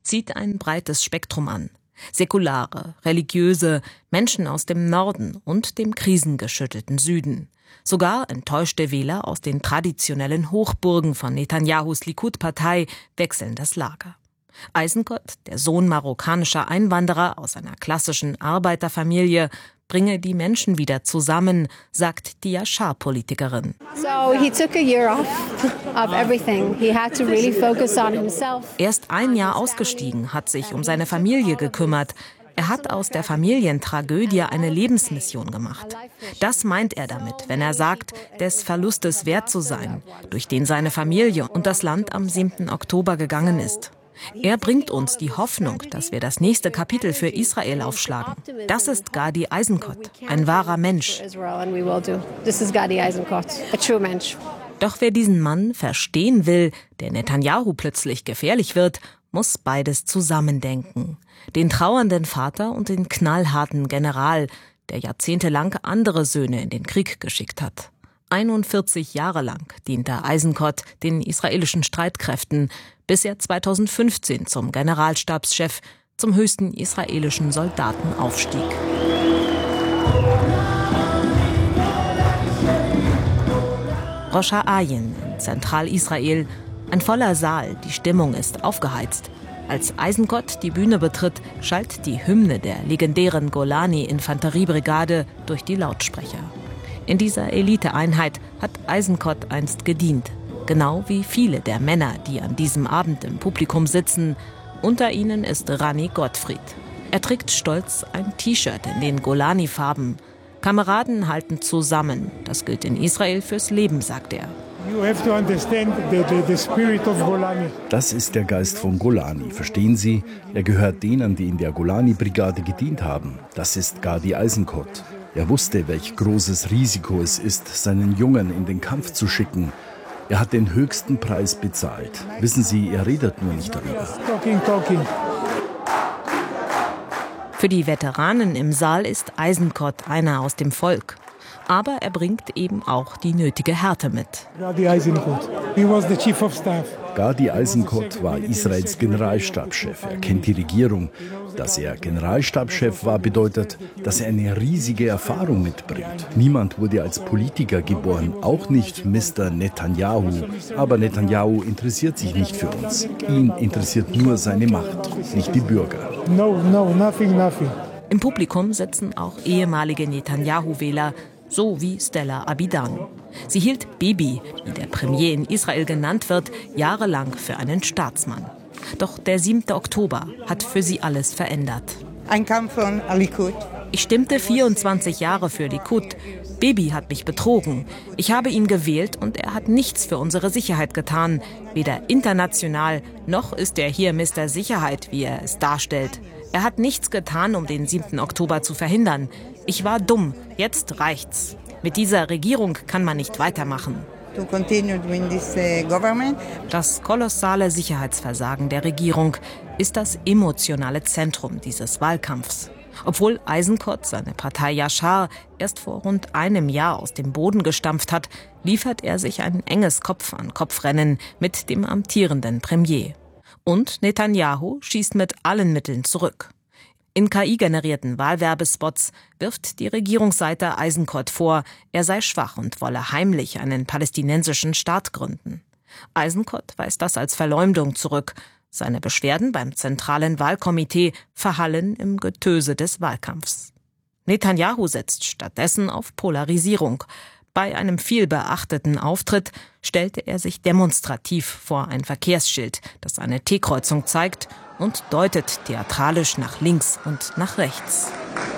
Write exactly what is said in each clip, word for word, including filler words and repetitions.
zieht ein breites Spektrum an. Säkulare, religiöse, Menschen aus dem Norden und dem krisengeschüttelten Süden. Sogar enttäuschte Wähler aus den traditionellen Hochburgen von Netanyahus Likud-Partei wechseln das Lager. Eisenkot, der Sohn marokkanischer Einwanderer aus einer klassischen Arbeiterfamilie, bringe die Menschen wieder zusammen, sagt die Yashar-Politikerin. Erst ein Jahr ausgestiegen, hat sich um seine Familie gekümmert. Er hat aus der Familientragödie eine Lebensmission gemacht. Das meint er damit, wenn er sagt, des Verlustes wert zu sein, durch den seine Familie und das Land am siebten Oktober gegangen ist. Er bringt uns die Hoffnung, dass wir das nächste Kapitel für Israel aufschlagen. Das ist Gadi Eisenkot, ein wahrer Mensch. Doch wer diesen Mann verstehen will, der Netanyahu plötzlich gefährlich wird, muss beides zusammendenken. Den trauernden Vater und den knallharten General, der jahrzehntelang andere Söhne in den Krieg geschickt hat. einundvierzig Jahre lang diente Eisenkot den israelischen Streitkräften, bis er zweitausendfünfzehn zum Generalstabschef, zum höchsten israelischen Soldaten aufstieg. Rosh Ha'ayin in Zentralisrael, ein voller Saal, die Stimmung ist aufgeheizt. Als Eisenkot die Bühne betritt, schallt die Hymne der legendären Golani-Infanteriebrigade durch die Lautsprecher. In dieser Eliteeinheit hat Eisenkot einst gedient, genau wie viele der Männer, die an diesem Abend im Publikum sitzen. Unter ihnen ist Rani Gottfried. Er trägt stolz ein T-Shirt in den Golani-Farben. Kameraden halten zusammen. Das gilt in Israel fürs Leben, sagt er. Das ist der Geist von Golani, verstehen Sie? Er gehört denen, die in der Golani-Brigade gedient haben. Das ist Gadi Eisenkot. Er wusste, welch großes Risiko es ist, seinen Jungen in den Kampf zu schicken. Er hat den höchsten Preis bezahlt. Wissen Sie, er redet nur nicht darüber. Für die Veteranen im Saal ist Eisenkot einer aus dem Volk. Aber er bringt eben auch die nötige Härte mit. Gadi Eisenkot. He was the chief of staff. Gadi Eisenkot war Israels Generalstabschef. Er kennt die Regierung. Dass er Generalstabschef war, bedeutet, dass er eine riesige Erfahrung mitbringt. Niemand wurde als Politiker geboren, auch nicht Mister Netanyahu. Aber Netanyahu interessiert sich nicht für uns. Ihn interessiert nur seine Macht, nicht die Bürger. No, no, nothing, nothing. Im Publikum sitzen auch ehemalige Netanyahu-Wähler, so wie Stella Abidan. Sie hielt Bibi, wie der Premier in Israel genannt wird, jahrelang für einen Staatsmann. Doch der siebte Oktober hat für sie alles verändert. I come from Likud. Ich stimmte vierundzwanzig Jahre für Likud. Bibi hat mich betrogen. Ich habe ihn gewählt und er hat nichts für unsere Sicherheit getan. Weder international, noch ist er hier Mister Sicherheit, wie er es darstellt. Er hat nichts getan, um den siebten Oktober zu verhindern. Ich war dumm. Jetzt reicht's. Mit dieser Regierung kann man nicht weitermachen. To continue with this government. Das kolossale Sicherheitsversagen der Regierung ist das emotionale Zentrum dieses Wahlkampfs. Obwohl Eisenkot seine Partei Yashar erst vor rund einem Jahr aus dem Boden gestampft hat, liefert er sich ein enges Kopf-an-Kopf-Rennen mit dem amtierenden Premier. Und Netanyahu schießt mit allen Mitteln zurück. In K I-generierten Wahlwerbespots wirft die Regierungsseite Eisenkot vor, er sei schwach und wolle heimlich einen palästinensischen Staat gründen. Eisenkot weist das als Verleumdung zurück. Seine Beschwerden beim zentralen Wahlkomitee verhallen im Getöse des Wahlkampfs. Netanyahu setzt stattdessen auf Polarisierung. Bei einem vielbeachteten Auftritt stellte er sich demonstrativ vor ein Verkehrsschild, das eine T-Kreuzung zeigt, und deutet theatralisch nach links und nach rechts.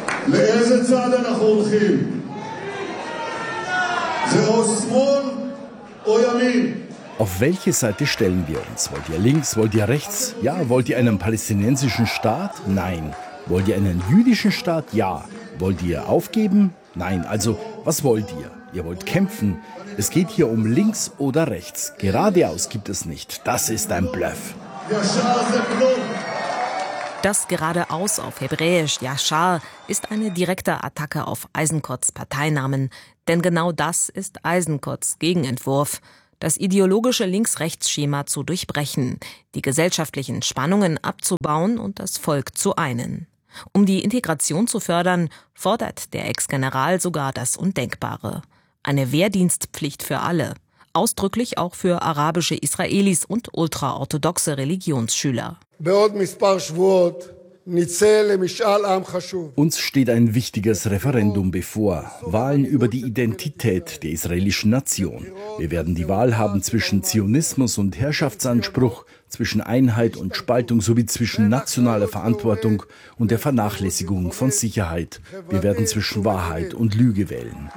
Auf welche Seite stellen wir uns? Wollt ihr links, wollt ihr rechts? Ja. Wollt ihr einen palästinensischen Staat? Nein. Wollt ihr einen jüdischen Staat? Ja. Wollt ihr aufgeben? Nein. Also, was wollt ihr? Ihr wollt kämpfen. Es geht hier um links oder rechts. Geradeaus gibt es nicht. Das ist ein Bluff. Das geradeaus auf Hebräisch Yashar ist eine direkte Attacke auf Eisenkots Parteinamen. Denn genau das ist Eisenkots Gegenentwurf. das ideologische Links-Rechts-Schema zu durchbrechen, die gesellschaftlichen Spannungen abzubauen und das Volk zu einen. Um die Integration zu fördern, fordert der Ex-General sogar das Undenkbare: eine Wehrdienstpflicht für alle, ausdrücklich auch für arabische Israelis und ultraorthodoxe Religionsschüler. Uns steht ein wichtiges Referendum bevor, Wahlen über die Identität der israelischen Nation. Wir werden die Wahl haben zwischen Zionismus und Herrschaftsanspruch, zwischen Einheit und Spaltung sowie zwischen nationaler Verantwortung und der Vernachlässigung von Sicherheit. Wir werden zwischen Wahrheit und Lüge wählen.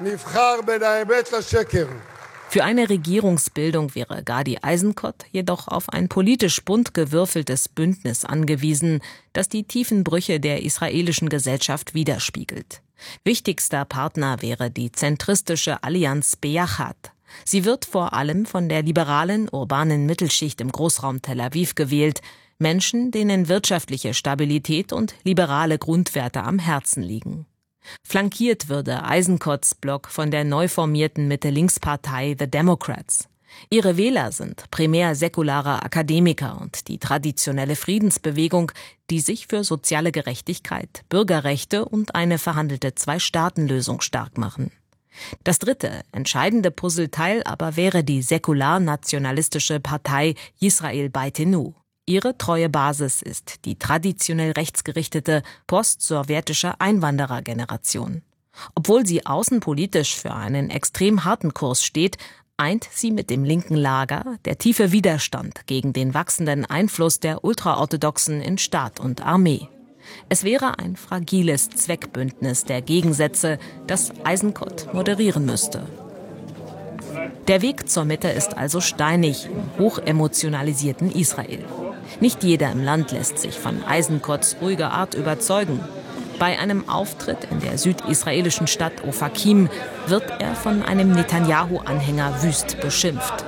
Für eine Regierungsbildung wäre Gadi Eisenkot jedoch auf ein politisch bunt gewürfeltes Bündnis angewiesen, das die tiefen Brüche der israelischen Gesellschaft widerspiegelt. Wichtigster Partner wäre die zentristische Allianz Beyachad. Sie wird vor allem von der liberalen, urbanen Mittelschicht im Großraum Tel Aviv gewählt, Menschen, denen wirtschaftliche Stabilität und liberale Grundwerte am Herzen liegen. Flankiert würde Eisenkots Block von der neu formierten Mitte-Links-Partei The Democrats. Ihre Wähler sind primär säkulare Akademiker und die traditionelle Friedensbewegung, die sich für soziale Gerechtigkeit, Bürgerrechte und eine verhandelte Zwei-Staaten-Lösung stark machen. Das dritte, entscheidende Puzzleteil aber wäre die säkular-nationalistische Partei Yisrael Beitenu. Ihre treue Basis ist die traditionell rechtsgerichtete post-sowjetische Einwanderergeneration. Obwohl sie außenpolitisch für einen extrem harten Kurs steht, eint sie mit dem linken Lager der tiefe Widerstand gegen den wachsenden Einfluss der Ultraorthodoxen in Staat und Armee. Es wäre ein fragiles Zweckbündnis der Gegensätze, das Eisenkot moderieren müsste. Der Weg zur Mitte ist also steinig im hochemotionalisierten Israel. Nicht jeder im Land lässt sich von Eisenkots ruhiger Art überzeugen. Bei einem Auftritt in der südisraelischen Stadt Ofakim wird er von einem Netanyahu-Anhänger wüst beschimpft.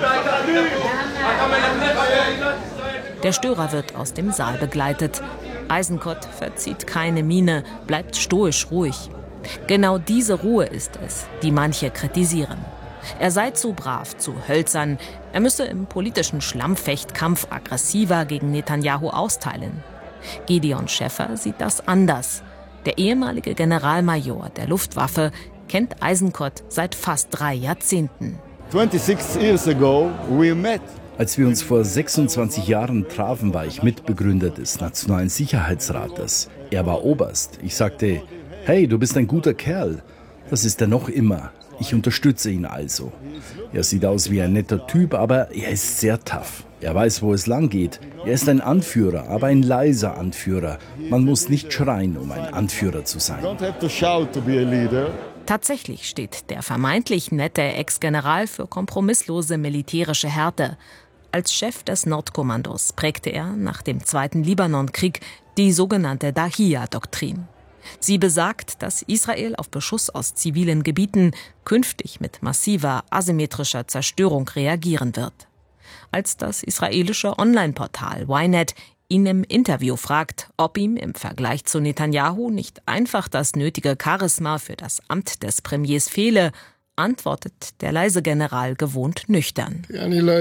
Der Störer wird aus dem Saal begleitet. Eisenkot verzieht keine Miene, bleibt stoisch ruhig. Genau diese Ruhe ist es, die manche kritisieren. Er sei zu brav, zu hölzern, er müsse im politischen Schlammfechtkampf aggressiver gegen Netanyahu austeilen. Gideon Schäffer sieht das anders. Der ehemalige Generalmajor der Luftwaffe kennt Eisenkot seit fast drei Jahrzehnten. sechsundzwanzig years ago we met. Als wir uns vor sechsundzwanzig Jahren trafen, war ich Mitbegründer des Nationalen Sicherheitsrates. Er war Oberst. Ich sagte, hey, du bist ein guter Kerl. Das ist er noch immer. Ich unterstütze ihn also. Er sieht aus wie ein netter Typ, aber er ist sehr tough. Er weiß, wo es lang geht. Er ist ein Anführer, aber ein leiser Anführer. Man muss nicht schreien, um ein Anführer zu sein. Tatsächlich steht der vermeintlich nette Ex-General für kompromisslose militärische Härte. Als Chef des Nordkommandos prägte er nach dem Zweiten Libanonkrieg die sogenannte Dahia-Doktrin. Sie besagt, dass Israel auf Beschuss aus zivilen Gebieten künftig mit massiver asymmetrischer Zerstörung reagieren wird. Als das israelische Online-Portal Ynet ihn im Interview fragt, ob ihm im Vergleich zu Netanyahu nicht einfach das nötige Charisma für das Amt des Premiers fehle, antwortet der leise General gewohnt nüchtern. Ich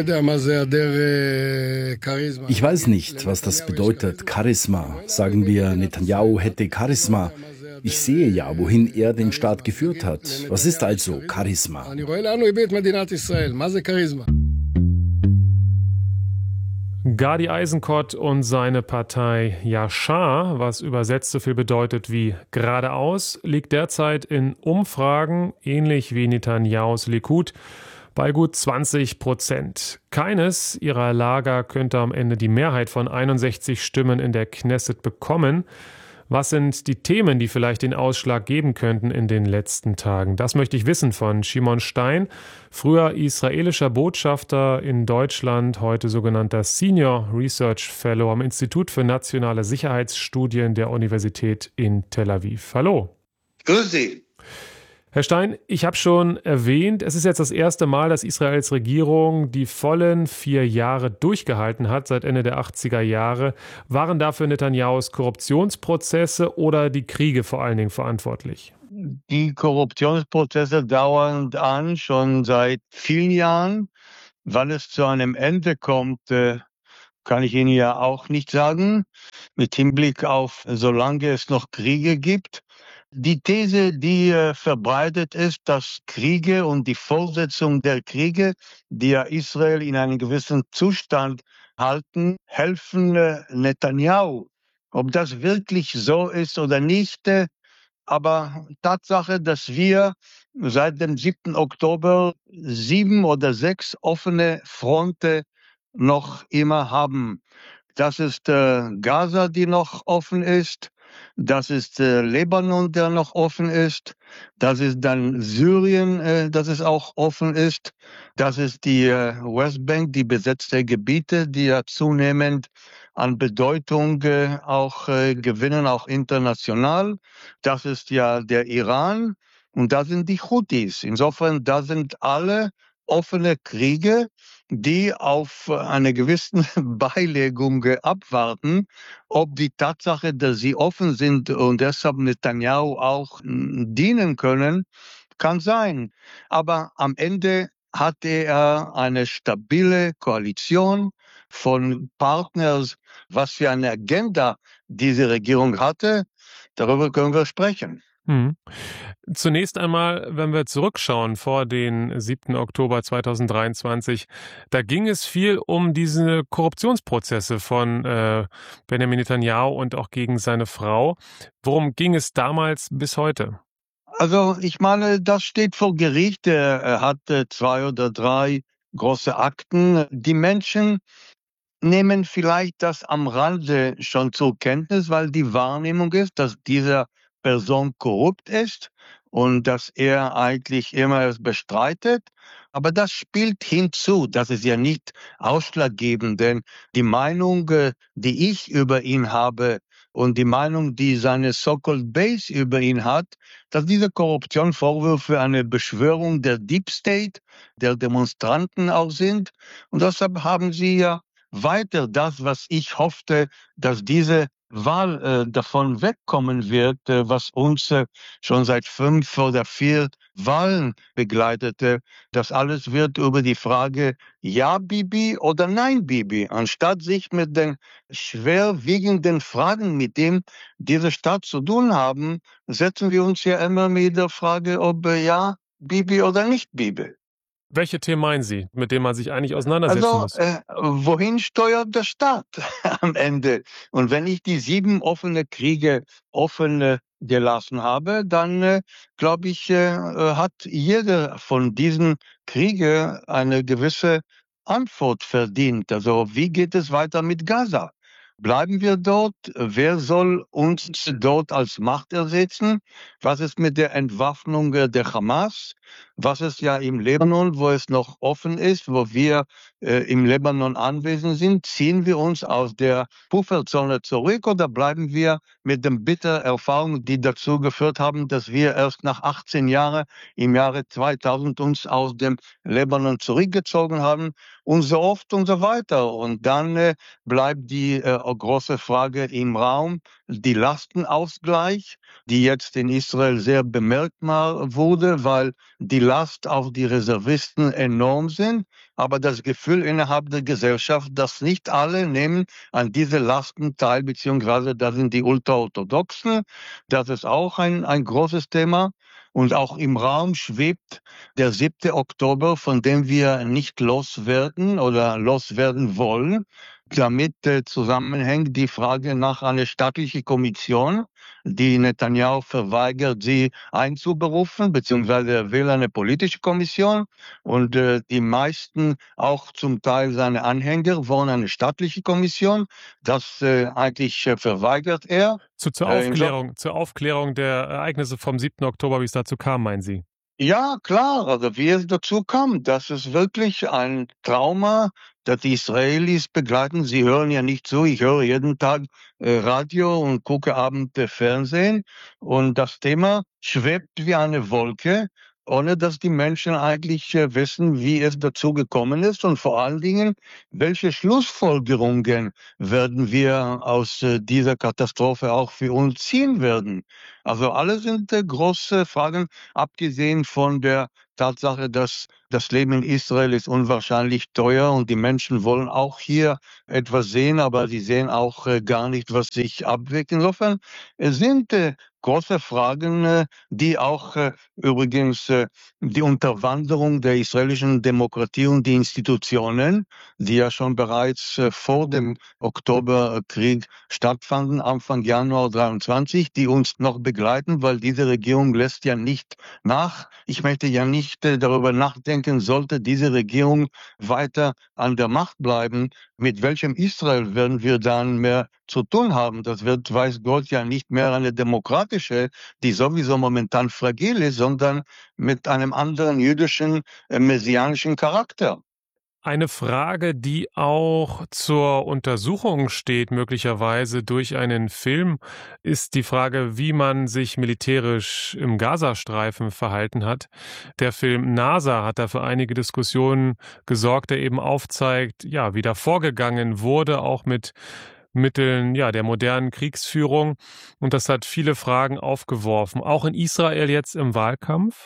weiß nicht, was das bedeutet, Charisma. Sagen wir, Netanyahu hätte Charisma. Ich sehe ja, wohin er den Staat geführt hat. Was ist also Charisma? Gadi Eisenkot und seine Partei Yashar, was übersetzt so viel bedeutet wie geradeaus, liegt derzeit in Umfragen, ähnlich wie Netanyahus Likud, bei gut zwanzig Prozent. Keines ihrer Lager könnte am Ende die Mehrheit von einundsechzig Stimmen in der Knesset bekommen. Was sind die Themen, die vielleicht den Ausschlag geben könnten in den letzten Tagen? Das möchte ich wissen von Shimon Stein, früher israelischer Botschafter in Deutschland, heute sogenannter Senior Research Fellow am Institut für nationale Sicherheitsstudien der Universität in Tel Aviv. Hallo. Grüß Sie. Herr Stein, ich habe schon erwähnt, es ist jetzt das erste Mal, dass Israels Regierung die vollen vier Jahre durchgehalten hat, seit Ende der achtziger Jahre. Waren dafür Netanyahus Korruptionsprozesse oder die Kriege vor allen Dingen verantwortlich? Die Korruptionsprozesse dauern an, schon seit vielen Jahren. Wann es zu einem Ende kommt, äh, kann ich Ihnen ja auch nicht sagen, mit Hinblick auf, solange es noch Kriege gibt. Die These, die äh, verbreitet ist, dass Kriege und die Fortsetzung der Kriege, die ja Israel in einen gewissen Zustand halten, helfen äh, Netanyahu. Ob das wirklich so ist oder nicht, äh, aber Tatsache, dass wir seit dem siebten Oktober sieben oder sechs offene Fronten noch immer haben. Das ist äh, Gaza, die noch offen ist. Das ist äh, Libanon, der noch offen ist. Das ist dann Syrien, äh, das es auch offen ist. Das ist die äh, Westbank, die besetzte Gebiete, die ja zunehmend an Bedeutung äh, auch äh, gewinnen, auch international. Das ist ja der Iran und da sind die Houthis. Insofern, da sind alle offene Kriege, die auf eine gewisse Beilegung abwarten, ob die Tatsache, dass sie offen sind und deshalb Netanyahu auch dienen können, kann sein. Aber am Ende hatte er eine stabile Koalition von Partners. Was für eine Agenda diese Regierung hatte, darüber können wir sprechen. Hm. Zunächst einmal, wenn wir zurückschauen vor den siebten Oktober zweitausenddreiundzwanzig, da ging es viel um diese Korruptionsprozesse von äh, Benjamin Netanyahu und auch gegen seine Frau. Worum ging es damals bis heute? Also ich meine, das steht vor Gericht. Er hatte zwei oder drei große Akten. Die Menschen nehmen vielleicht das am Rande schon zur Kenntnis, weil die Wahrnehmung ist, dass diese Person korrupt ist und dass er eigentlich immer es bestreitet. Aber das spielt hinzu, das ist ja nicht ausschlaggebend, denn die Meinung, äh, die ich über ihn habe und die Meinung, die seine so-called Base über ihn hat, dass diese Korruptionsvorwürfe eine Beschwörung der Deep State, der Demonstranten auch sind. Und deshalb haben sie ja weiter das, was ich hoffte, dass diese Wahl äh, davon wegkommen wird, äh, was uns äh, schon seit fünf oder vier Wahlen begleitete. Das alles wird über die Frage Ja Bibi oder Nein Bibi, anstatt sich mit den schwerwiegenden Fragen, mit denen diese Stadt zu tun haben, setzen wir uns ja immer mit der Frage, ob äh, Ja Bibi oder nicht Bibi. Welche Themen meinen Sie, mit denen man sich eigentlich auseinandersetzen Also, muss? äh, wohin steuert der Staat am Ende? Und wenn ich die sieben offene Kriege offen äh, gelassen habe, dann äh, glaube ich, äh, äh, hat jeder von diesen Kriege eine gewisse Antwort verdient. Also, wie geht es weiter mit Gaza? Bleiben wir dort? Wer soll uns dort als Macht ersetzen? Was ist mit der Entwaffnung äh, der Hamas? Was ist ja im Libanon, wo es noch offen ist, wo wir äh, im Libanon anwesend sind? Ziehen wir uns aus der Pufferzone zurück oder bleiben wir mit den bitteren Erfahrungen, die dazu geführt haben, dass wir erst nach achtzehn Jahren im Jahre zweitausend uns aus dem Libanon zurückgezogen haben und so oft und so weiter. Und dann äh, bleibt die äh, große Frage im Raum, die Lastenausgleich, die jetzt in Israel sehr bemerkbar wurde, weil die Last auf die Reservisten enorm sind, aber das Gefühl innerhalb der Gesellschaft, dass nicht alle nehmen an diese Lasten teil, beziehungsweise das sind die Ultraorthodoxen, das ist auch ein, ein großes Thema. Und auch im Raum schwebt der siebte Oktober, von dem wir nicht loswerden oder loswerden wollen. Damit äh, zusammenhängt die Frage nach einer staatlichen Kommission, die Netanyahu verweigert, sie einzuberufen, beziehungsweise er will eine politische Kommission. Und äh, die meisten, auch zum Teil seine Anhänger, wollen eine staatliche Kommission. Das äh, eigentlich äh, verweigert er. Zu, zur, Äh, Aufklärung, zur Aufklärung der Ereignisse vom siebten Oktober, wie es dazu kam, meinen Sie? Ja, klar, also wie es dazu kam, das ist wirklich ein Trauma, das die Israelis begleiten. Sie hören ja nicht zu, ich höre jeden Tag äh, Radio und gucke abends äh, Fernsehen und das Thema schwebt wie eine Wolke, ohne dass die Menschen eigentlich äh, wissen, wie es dazu gekommen ist und vor allen Dingen, welche Schlussfolgerungen werden wir aus äh, dieser Katastrophe auch für uns ziehen werden. Also alle sind äh, große Fragen, abgesehen von der Tatsache, dass Das Leben in Israel ist unwahrscheinlich teuer und die Menschen wollen auch hier etwas sehen, aber sie sehen auch äh, gar nicht, was sich abwirkt. Insofern äh, sind äh, große Fragen, äh, die auch äh, übrigens äh, die Unterwanderung der israelischen Demokratie und die Institutionen, die ja schon bereits äh, vor dem Oktoberkrieg stattfanden, Anfang Januar dreiundzwanzig, die uns noch begleiten, weil diese Regierung lässt ja nicht nach. Ich möchte ja nicht äh, darüber nachdenken, sollte diese Regierung weiter an der Macht bleiben, mit welchem Israel werden wir dann mehr zu tun haben? Das wird, weiß Gott, ja nicht mehr eine demokratische, die sowieso momentan fragil ist, sondern mit einem anderen jüdischen, äh, messianischen Charakter. Eine Frage, die auch zur Untersuchung steht, möglicherweise durch einen Film, ist die Frage, wie man sich militärisch im Gazastreifen verhalten hat. Der Film NASA hat da für einige Diskussionen gesorgt, der eben aufzeigt, ja, wie da vorgegangen wurde, auch mit Mitteln, ja, der modernen Kriegsführung. Und das hat viele Fragen aufgeworfen, auch in Israel jetzt im Wahlkampf.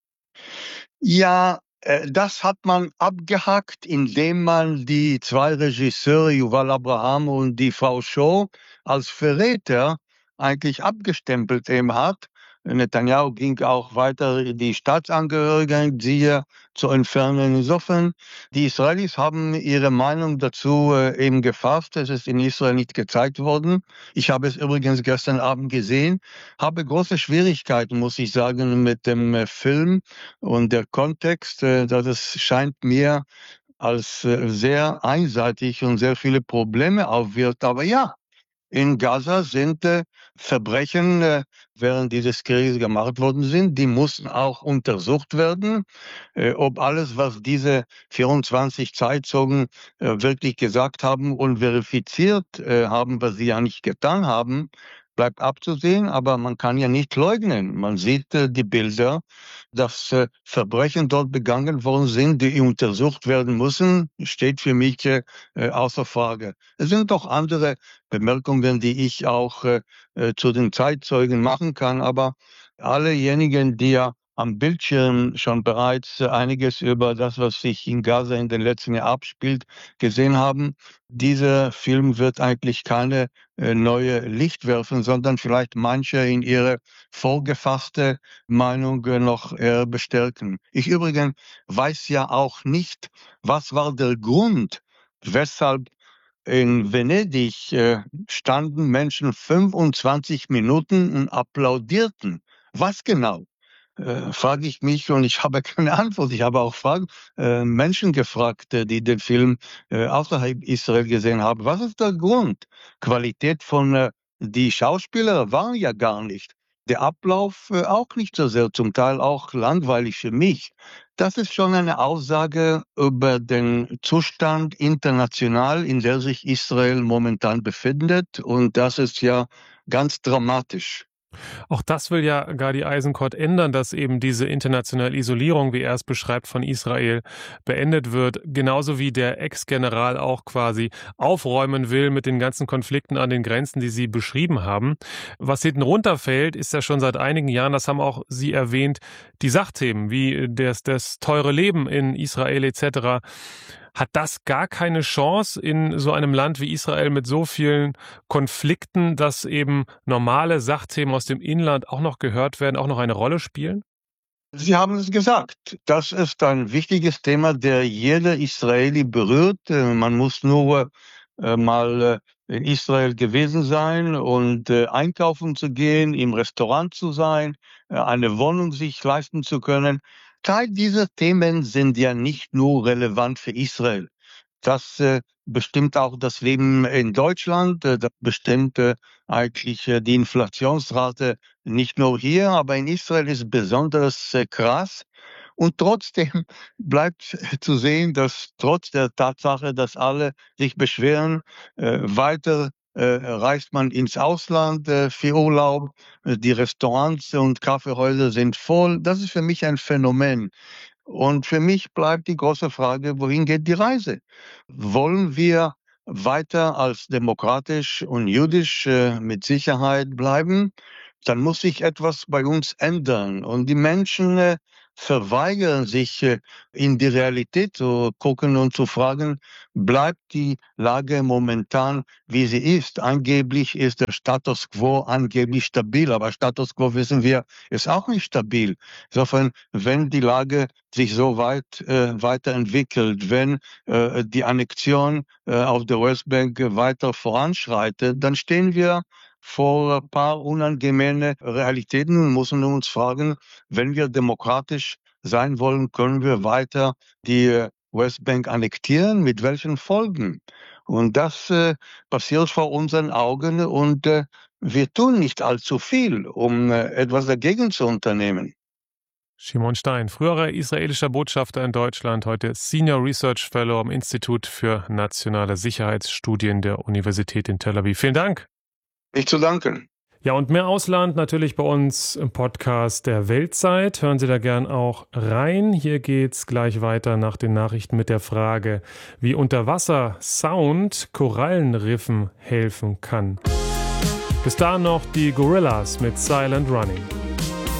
Ja, äh, das hat man abgehakt, indem man die zwei Regisseure, Yuval Abraham und die Frau Shaw, als Verräter eigentlich abgestempelt eben hat. Netanyahu ging auch weiter die Staatsangehörigen, siehe zu entfernen. Insofern, die Israelis haben ihre Meinung dazu äh, eben gefasst. Es ist in Israel nicht gezeigt worden. Ich habe es übrigens gestern Abend gesehen, habe große Schwierigkeiten, muss ich sagen, mit dem äh, Film und der Kontext. Äh, dass es scheint mir als äh, sehr einseitig und sehr viele Probleme aufwirft. Aber ja, in Gaza sind äh, Verbrechen äh, während dieses Krieges gemacht worden sind. Die mussten auch untersucht werden, äh, ob alles, was diese vierundzwanzig Zeitzeugen äh, wirklich gesagt haben und verifiziert äh, haben, was sie ja nicht getan haben, bleibt abzusehen. Aber man kann ja nicht leugnen. Man sieht äh, die Bilder, dass äh, Verbrechen dort begangen worden sind, die untersucht werden müssen, steht für mich äh, äh, außer Frage. Es sind doch andere Bemerkungen, die ich auch äh, äh, zu den Zeitzeugen machen kann, aber allejenigen, die ja am Bildschirm schon bereits äh, einiges über das, was sich in Gaza in den letzten Jahren abspielt, gesehen haben, dieser Film wird eigentlich keine äh, neue Licht werfen, sondern vielleicht manche in ihre vorgefasste Meinung äh, noch eher bestärken. Ich übrigens weiß ja auch nicht, was war der Grund, weshalb in Venedig äh, standen Menschen fünfundzwanzig Minuten und applaudierten. Was genau? Äh, frage ich mich und ich habe keine Antwort. Ich habe auch Fragen, äh, Menschen gefragt, äh, die den Film äh, außerhalb Israel gesehen haben. Was ist der Grund? Qualität von äh, die Schauspieler waren ja gar nicht. Der Ablauf äh, auch nicht so sehr, zum Teil auch langweilig für mich. Das ist schon eine Aussage über den Zustand international, in der sich Israel momentan befindet. Und das ist ja ganz dramatisch. Auch das will ja Gadi Eisenkot ändern, dass eben diese internationale Isolierung, wie er es beschreibt, von Israel beendet wird. Genauso wie der Ex-General auch quasi aufräumen will mit den ganzen Konflikten an den Grenzen, die Sie beschrieben haben. Was hinten runterfällt, ist ja schon seit einigen Jahren, das haben auch Sie erwähnt, die Sachthemen wie das, das teure Leben in Israel et cetera. Hat das gar keine Chance in so einem Land wie Israel mit so vielen Konflikten, dass eben normale Sachthemen aus dem Inland auch noch gehört werden, auch noch eine Rolle spielen? Sie haben es gesagt. Das ist ein wichtiges Thema, der jeder Israeli berührt. Äh, Man muss nur äh, mal äh, in Israel gewesen sein und äh, einkaufen zu gehen, im Restaurant zu sein, äh, eine Wohnung sich leisten zu können. Teil dieser Themen sind ja nicht nur relevant für Israel. Das äh, bestimmt auch das Leben in Deutschland, äh, das bestimmt äh, eigentlich äh, die Inflationsrate nicht nur hier, aber in Israel ist besonders äh, krass. Und trotzdem bleibt zu sehen, dass trotz der Tatsache, dass alle sich beschweren, äh, weiter äh, reist man ins Ausland äh, für Urlaub. Äh, Die Restaurants und Kaffeehäuser sind voll. Das ist für mich ein Phänomen. Und für mich bleibt die große Frage, wohin geht die Reise? Wollen wir weiter als demokratisch und jüdisch äh, mit Sicherheit bleiben? Dann muss sich etwas bei uns ändern. Und die Menschen äh, verweigern sich äh, in die Realität zu gucken und zu fragen, bleibt die Lage momentan, wie sie ist? Angeblich ist der Status quo angeblich stabil, aber Status quo, wissen wir, ist auch nicht stabil. Insofern, wenn die Lage sich so weit äh, weiterentwickelt, wenn äh, die Annexion äh, auf der Westbank weiter voranschreitet, dann stehen wir vor ein paar unangenehme Realitäten und müssen uns fragen, wenn wir demokratisch sein wollen, können wir weiter die Westbank annektieren? Mit welchen Folgen? Und das äh, passiert vor unseren Augen und äh, wir tun nicht allzu viel, um äh, etwas dagegen zu unternehmen. Shimon Stein, früherer israelischer Botschafter in Deutschland, heute Senior Research Fellow am Institut für nationale Sicherheitsstudien der Universität in Tel Aviv. Vielen Dank. Nicht zu danken. Ja, und mehr Ausland natürlich bei uns im Podcast der Weltzeit. Hören Sie da gern auch rein. Hier geht's gleich weiter nach den Nachrichten mit der Frage, wie Unterwasser-Sound Korallenriffen helfen kann. Bis dahin noch die Gorillas mit Silent Running.